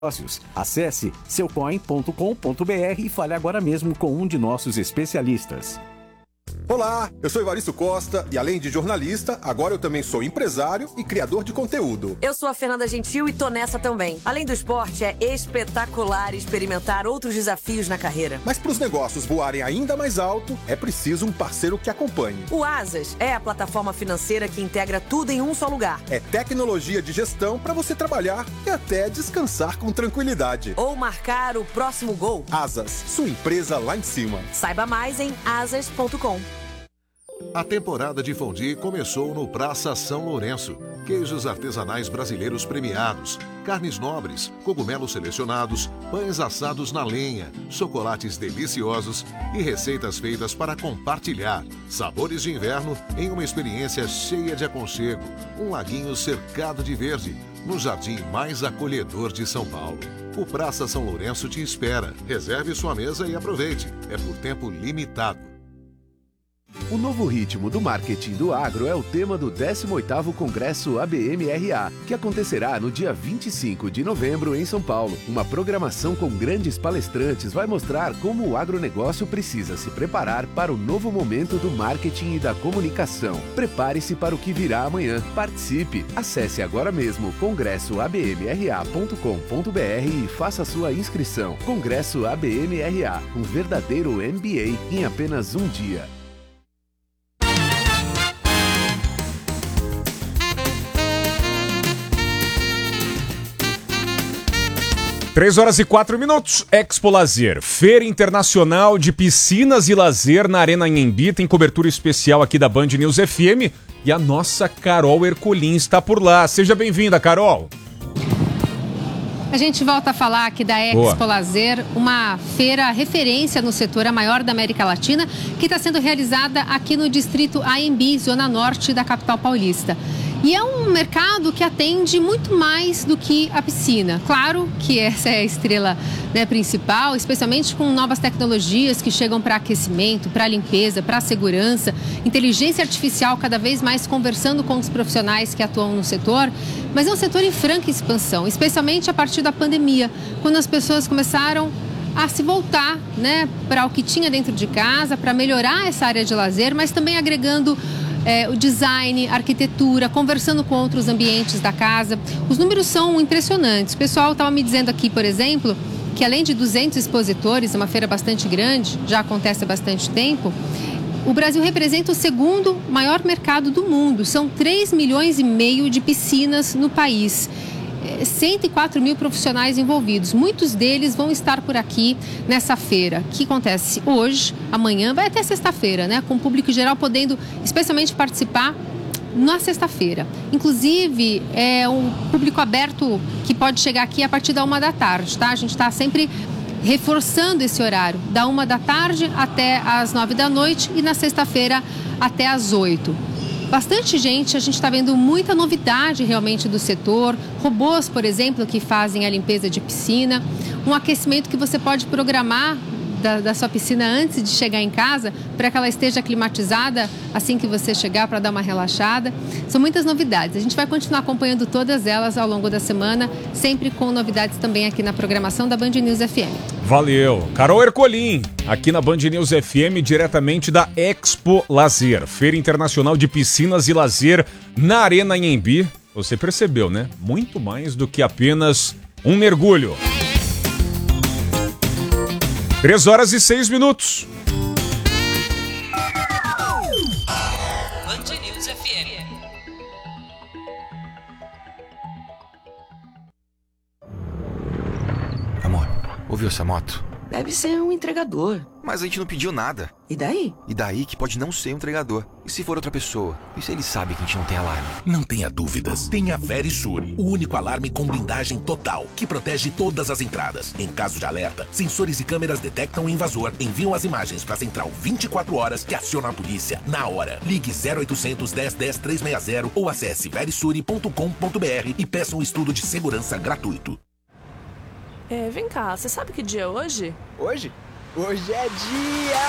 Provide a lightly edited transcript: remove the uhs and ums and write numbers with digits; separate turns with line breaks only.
negócios. Acesse seucoin.com.br e fale agora mesmo com um de nossos especialistas.
Olá, eu sou Evaristo Costa e além de jornalista, agora eu também sou empresário e criador de conteúdo.
Eu sou a Fernanda Gentil e tô nessa também. Além do esporte, é espetacular experimentar outros desafios na carreira.
Mas para os negócios voarem ainda mais alto, é preciso um parceiro que acompanhe.
O Asas é a plataforma financeira que integra tudo em um só lugar.
É tecnologia de gestão para você trabalhar e até descansar com tranquilidade.
Ou marcar o próximo gol.
Asas, sua empresa lá em cima.
Saiba mais em asas.com.
A temporada de fondue começou no Praça São Lourenço. Queijos artesanais brasileiros premiados, carnes nobres, cogumelos selecionados, pães assados na lenha, chocolates deliciosos e receitas feitas para compartilhar. Sabores de inverno em uma experiência cheia de aconchego. Um laguinho cercado de verde, no jardim mais acolhedor de São Paulo. O Praça São Lourenço te espera. Reserve sua mesa e aproveite. É por tempo limitado.
O novo ritmo do marketing do agro é o tema do 18º Congresso ABM-RA, que acontecerá no dia 25 de novembro em São Paulo. Uma programação com grandes palestrantes vai mostrar como o agronegócio precisa se preparar para o novo momento do marketing e da comunicação. Prepare-se para o que virá amanhã. Participe! Acesse agora mesmo congressoabmra.com.br e faça sua inscrição. Congresso ABM-RA, um verdadeiro MBA em apenas um dia.
3h04. Expo Lazer, Feira Internacional de Piscinas e Lazer na Arena Anhembi, tem cobertura especial aqui da Band News FM e a nossa Carol Ercolim está por lá. Seja bem-vinda, Carol.
A gente volta a falar aqui da Expo Lazer, uma feira referência no setor, a maior da América Latina, que está sendo realizada aqui no distrito Anhembi, zona norte da capital paulista. E é um mercado que atende muito mais do que a piscina. Claro que essa é a estrela, né, principal, especialmente com novas tecnologias que chegam para aquecimento, para limpeza, para segurança, inteligência artificial cada vez mais conversando com os profissionais que atuam no setor. Mas é um setor em franca expansão, especialmente a partir da pandemia, quando as pessoas começaram a se voltar, né, para o que tinha dentro de casa, para melhorar essa área de lazer, mas também agregando o design, arquitetura, conversando com outros ambientes da casa. Os números são impressionantes. O pessoal estava me dizendo aqui, por exemplo, que além de 200 expositores, uma feira bastante grande, já acontece há bastante tempo, o Brasil representa o segundo maior mercado do mundo. São 3,5 milhões de piscinas no país. 104 mil profissionais envolvidos. Muitos deles vão estar por aqui nessa feira, que acontece hoje, amanhã, vai até sexta-feira, né? Com o público geral podendo especialmente participar na sexta-feira. Inclusive, é um público aberto que pode chegar aqui a partir da 13h, tá? A gente está sempre reforçando esse horário, da 13h até as 21h e na sexta-feira até as 8h. Bastante gente, a gente está vendo muita novidade realmente do setor, robôs, por exemplo, que fazem a limpeza de piscina, um aquecimento que você pode programar da sua piscina antes de chegar em casa, para que ela esteja climatizada assim que você chegar, para dar uma relaxada. São muitas novidades. A gente vai continuar acompanhando todas elas ao longo da semana, sempre com novidades também aqui na programação da Band News FM.
Valeu. Carol Ercolim, aqui na Band News FM, diretamente da Expo Lazer, Feira Internacional de Piscinas e Lazer na Arena Anhembi. Você percebeu, né? Muito mais do que apenas um mergulho. 3h06.
Band News FM.
Amor, ouviu essa moto?
Deve ser um entregador.
Mas a gente não pediu nada.
E daí?
E daí que pode não ser um entregador. E se for outra pessoa? E se ele sabe que a gente não tem alarme?
Não tenha dúvidas. Tenha Verisure, o único alarme com blindagem total, que protege todas as entradas. Em caso de alerta, sensores e câmeras detectam o invasor, enviam as imagens para a central 24 horas que aciona a polícia na hora. Ligue 0800 10 10 360 ou acesse verisure.com.br e peça um estudo de segurança gratuito.
Vem cá, você sabe que dia é hoje?
Hoje? Hoje é dia